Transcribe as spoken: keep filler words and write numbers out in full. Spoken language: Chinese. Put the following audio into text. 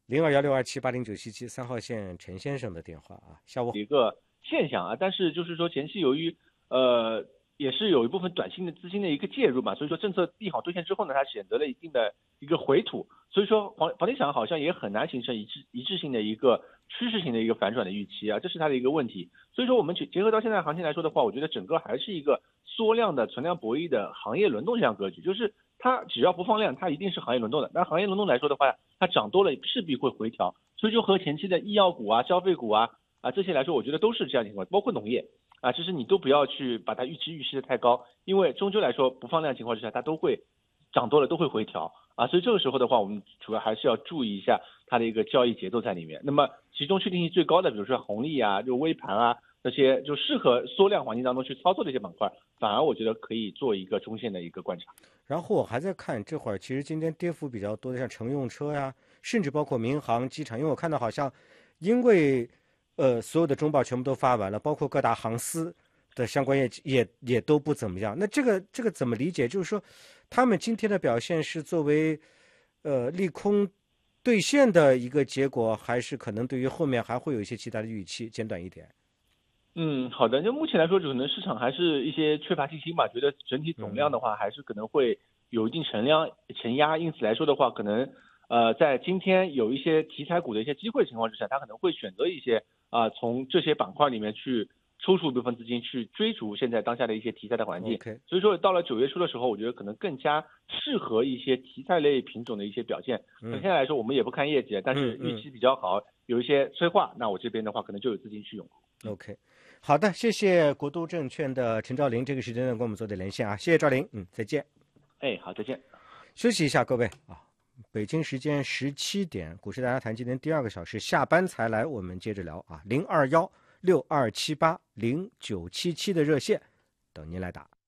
零二幺六二七八零九七七三号线陈先生的电话啊，下午一个现象啊，但是就是说前期由于呃也是有一部分短信的资金的一个介入嘛，所以说政策利好兑现之后呢，它选择了一定的一个回吐，所以说房房地产好像也很难形成一致一致性的一个趋势性的一个反转的预期啊，这是它的一个问题。所以说我们结结合到现在行情来说的话，我觉得整个还是一个缩量的存量博弈的行业轮动这样格局，就是它只要不放量，它一定是行业轮动的。那行业轮动来说的话，它涨多了势必会回调，所以说和前期的医药股啊、消费股啊啊这些来说，我觉得都是这样情况，包括农业啊，其实你都不要去把它预期预期的太高，因为终究来说不放量情况之下，它都会涨多了都会回调啊，所以这个时候的话，我们主要还是要注意一下它的一个交易节奏在里面。那么其中确定性最高的，比如说红利啊、就微盘啊这些，就适合缩量环境当中去操作的一些板块，反而我觉得可以做一个中线的一个观察。 然后我还在看这会儿，其实今天跌幅比较多的，像乘用车呀，甚至包括民航、机场，因为我看到好像，因为呃所有的中报全部都发完了，包括各大航司的相关业绩也也都不怎么样。那这个这个怎么理解？就是说，他们今天的表现是作为呃利空兑现的一个结果，还是可能对于后面还会有一些其他的预期？简短一点。 嗯，好的。就目前来说，可能市场还是一些缺乏信心吧，觉得整体总量嗯的话，还是可能会有一定承量承压，因此来说的话，可能呃在今天有一些题材股的一些机会情况之下，它可能会选择一些啊、从这些板块里面去抽出一部分资金去追逐现在当下的一些题材的环境。 ，OK， 所以说到了九月初的时候，我觉得可能更加适合一些题材类品种的一些表现。那嗯现在来说，我们也不看业绩，但是嗯嗯预期比较好，有一些催化，那我这边的话可能就有资金去涌入。嗯。 ，OK。好的，谢谢国都证券的陈兆林，这个时间段跟我们做的连线啊，谢谢兆林，嗯，再见。 哎，好，再见。 休息一下，各位啊，北京时间十七点，股市大家谈今天第二个小时下班才来，我们接着聊啊，零二幺六二七八零九七七的热线等您来打。